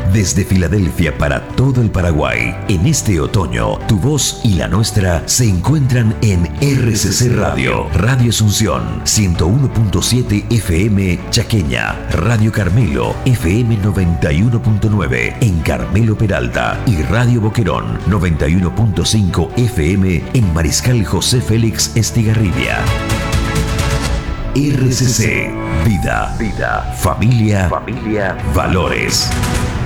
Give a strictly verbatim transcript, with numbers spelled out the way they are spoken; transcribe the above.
Desde Filadelfia para todo el Paraguay, en este otoño, tu voz y la nuestra se encuentran en R C C Radio. Radio Asunción, ciento uno punto siete F M Chaqueña. Radio Carmelo, F M noventa y uno punto nueve en Carmelo Peralta. Y Radio Boquerón, noventa y uno punto cinco F M en Mariscal José Félix Estigarribia. R C C, vida, vida, familia, familia, valores.